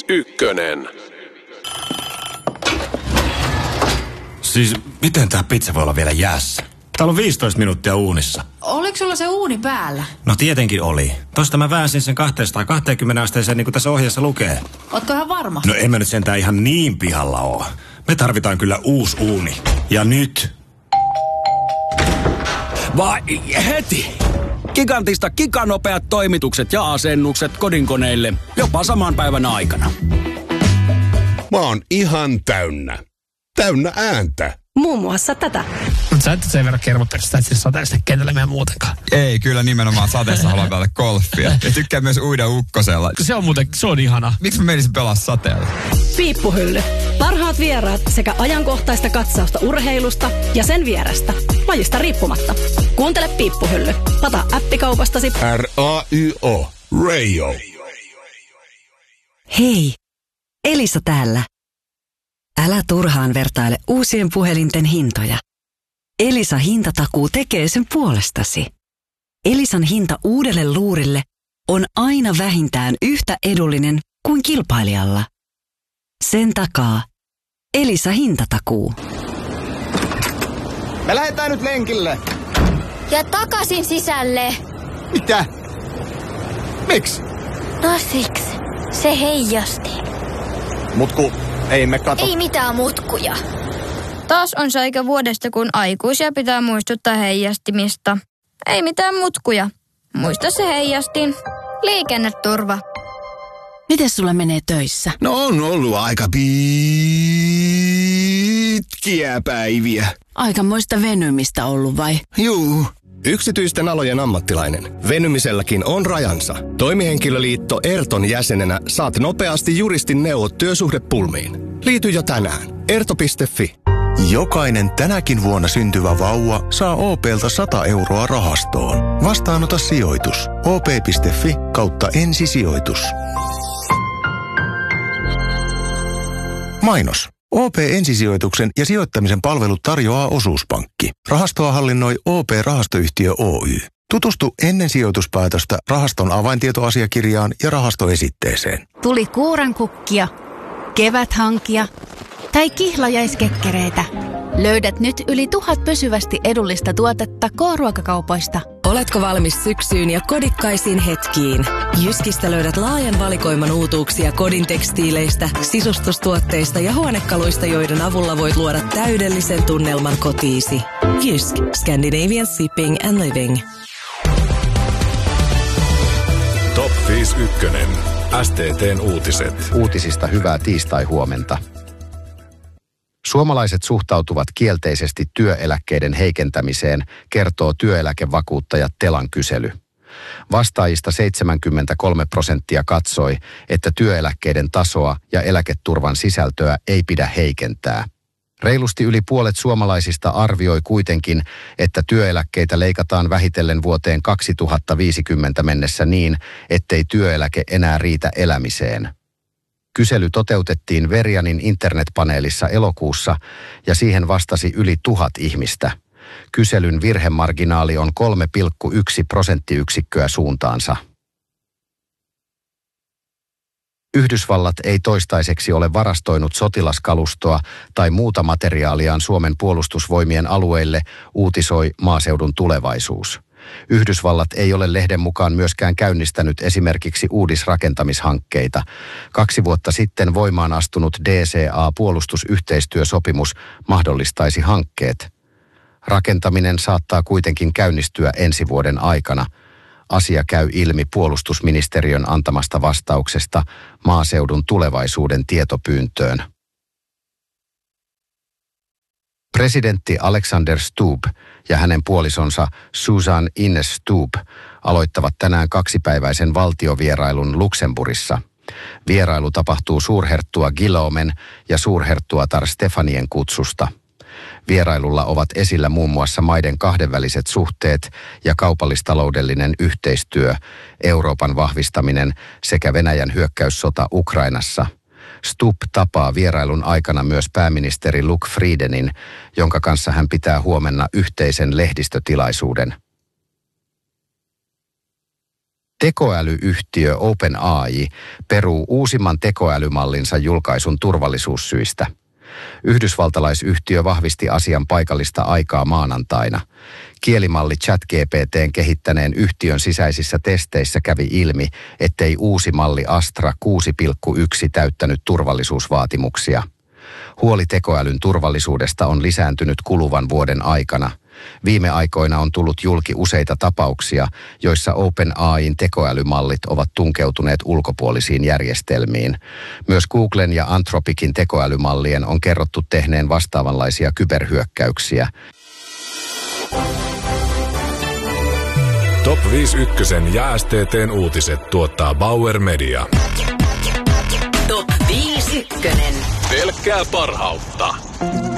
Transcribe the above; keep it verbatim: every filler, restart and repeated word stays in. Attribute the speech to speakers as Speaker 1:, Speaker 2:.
Speaker 1: yksi.
Speaker 2: Siis miten tää pizza voi olla vielä jäässä? Täällä on viisitoista minuuttia uunissa.
Speaker 3: Oliko sulla se uuni päällä?
Speaker 2: No tietenkin oli. Tosta mä väänsin sen kaksisataakaksikymmentä asteeseen niin kuin tässä ohjeessa lukee.
Speaker 3: Ootko ihan varma?
Speaker 2: No en mä nyt sentään ihan niin pihalla oo. Me tarvitaan kyllä uusi uuni. Ja nyt.
Speaker 4: Vai heti! Gigantista giganopeat toimitukset ja asennukset kodinkoneille jopa saman päivän aikana.
Speaker 5: Mä oon ihan täynnä. Täynnä ääntä.
Speaker 6: Muun muassa tätä.
Speaker 7: Mutta sä et sen verran kermottanut sitä, että siis sateesta kentällä meidän muutenkaan.
Speaker 8: Ei, kyllä nimenomaan sateessa haluan pelata golfia. Ja tykkään myös uida ukkosella.
Speaker 7: Se on muuten, se on ihana.
Speaker 8: Miksi mä menisin pelaa sateella?
Speaker 6: Piippuhylly. Parhaat vieraat sekä ajankohtaista katsausta urheilusta ja sen vierestä. Lajista riippumatta. Kuuntele Piippuhylly. Lataa appikaupastasi
Speaker 5: R A Y O. Radio.
Speaker 9: Hei, Elisa täällä. Älä turhaan vertaile uusien puhelinten hintoja. Elisa hintatakuu tekee sen puolestasi. Elisan hinta uudelle luurille on aina vähintään yhtä edullinen kuin kilpailijalla. Sen takaa Elisa hintatakuu.
Speaker 10: Me lähdetään nyt lenkille.
Speaker 11: Ja takaisin sisälle.
Speaker 10: Mitä? Miksi?
Speaker 11: No siksi. Se heijasti.
Speaker 10: Mutku, ei me kato.
Speaker 11: Ei mitään mutkuja. Taas on se aika vuodesta, kun aikuisia pitää muistuttaa heijastimista. Ei mitään mutkuja. Muista se heijastin. Liikenneturva.
Speaker 3: Miten sulla menee töissä?
Speaker 10: No on ollut aika pitkiä päiviä.
Speaker 3: Aikamoista venymistä ollut vai?
Speaker 10: Juu. Yksityisten alojen ammattilainen. Venymiselläkin on rajansa. Toimihenkilöliitto Erton jäsenenä saat nopeasti juristin neuvot työsuhdepulmiin. Liity jo tänään. erto piste fi.
Speaker 12: Jokainen tänäkin vuonna syntyvä vauva saa O P:ltä sata euroa rahastoon. Vastaanota sijoitus. O P piste fi kautta ensisijoitus. Mainos. O P-ensisijoituksen ja sijoittamisen palvelut tarjoaa Osuuspankki. Rahastoa hallinnoi O P-rahastoyhtiö Oy. Tutustu ennen sijoituspäätöstä rahaston avaintietoasiakirjaan ja rahastoesitteeseen.
Speaker 13: Tuli kuurankukkia, keväthankia tai kihlajaiskekkereitä. Löydät nyt yli tuhat pysyvästi edullista tuotetta K-ruokakaupoista.
Speaker 9: Oletko valmis syksyyn ja kodikkaisiin hetkiin? Jyskistä löydät laajan valikoiman uutuuksia kodin tekstiileistä, sisustustuotteista ja huonekaluista, joiden avulla voit luoda täydellisen tunnelman kotiisi. Jysk. Scandinavian Shipping and Living.
Speaker 1: Top viisi yksi. S T T:n uutiset.
Speaker 14: Uutisista hyvää tiistai-huomenta. Suomalaiset suhtautuvat kielteisesti työeläkkeiden heikentämiseen, kertoo työeläkevakuuttaja Telan kysely. Vastaajista seitsemänkymmentäkolme prosenttia katsoi, että työeläkkeiden tasoa ja eläketurvan sisältöä ei pidä heikentää. Reilusti yli puolet suomalaisista arvioi kuitenkin, että työeläkkeitä leikataan vähitellen vuoteen kaksituhattaviisikymmentä mennessä niin, ettei työeläke enää riitä elämiseen. Kysely toteutettiin Verianin internetpaneelissa elokuussa ja siihen vastasi yli tuhat ihmistä. Kyselyn virhemarginaali on kolme pilkku yksi prosenttiyksikköä suuntaansa. Yhdysvallat ei toistaiseksi ole varastoinut sotilaskalustoa tai muuta materiaaliaan Suomen puolustusvoimien alueille, uutisoi Maaseudun Tulevaisuus. Yhdysvallat ei ole lehden mukaan myöskään käynnistänyt esimerkiksi uudisrakentamishankkeita. Kaksi vuotta sitten voimaan astunut D C A-puolustusyhteistyösopimus mahdollistaisi hankkeet. Rakentaminen saattaa kuitenkin käynnistyä ensi vuoden aikana. Asia käy ilmi puolustusministeriön antamasta vastauksesta Maaseudun Tulevaisuuden tietopyyntöön. Presidentti Alexander Stubb ja hänen puolisonsa Susan Ines Stubb aloittavat tänään kaksipäiväisen valtiovierailun Luxemburgissa. Vierailu tapahtuu suurherttua Guillaumen ja suurherttuatar Stefanien kutsusta. Vierailulla ovat esillä muun muassa maiden kahdenväliset suhteet ja kaupallistaloudellinen yhteistyö, Euroopan vahvistaminen sekä Venäjän hyökkäyssota Ukrainassa. Stubb tapaa vierailun aikana myös pääministeri Luc Friedenin, jonka kanssa hän pitää huomenna yhteisen lehdistötilaisuuden. Tekoälyyhtiö OpenAI peruu uusimman tekoälymallinsa julkaisun turvallisuussyistä. Yhdysvaltalaisyhtiö vahvisti asian paikallista aikaa maanantaina. Kielimalli ChatGPT:n kehittäneen yhtiön sisäisissä testeissä kävi ilmi, ettei uusi malli Astra kuusi pilkku yksi täyttänyt turvallisuusvaatimuksia. Huoli tekoälyn turvallisuudesta on lisääntynyt kuluvan vuoden aikana. Viime aikoina on tullut julki useita tapauksia, joissa OpenAIn tekoälymallit ovat tunkeutuneet ulkopuolisiin järjestelmiin. Myös Googlen ja Anthropicin tekoälymallien on kerrottu tehneen vastaavanlaisia kyberhyökkäyksiä.
Speaker 1: Top viisi ykkösen ja S T T:n uutiset tuottaa Bauer Media.
Speaker 9: Top viisi ykkönen.
Speaker 1: Pelkkää parhautta.